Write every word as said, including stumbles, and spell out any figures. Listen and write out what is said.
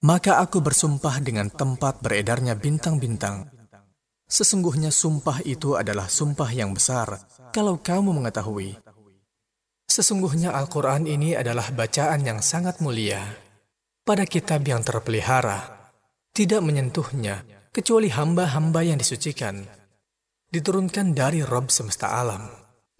Maka aku bersumpah dengan tempat beredarnya bintang-bintang. Sesungguhnya sumpah itu adalah sumpah yang besar, kalau kamu mengetahui. Sesungguhnya Al-Quran ini adalah bacaan yang sangat mulia, pada kitab yang terpelihara, tidak menyentuhnya, kecuali hamba-hamba yang disucikan, diturunkan dari Rabb semesta alam.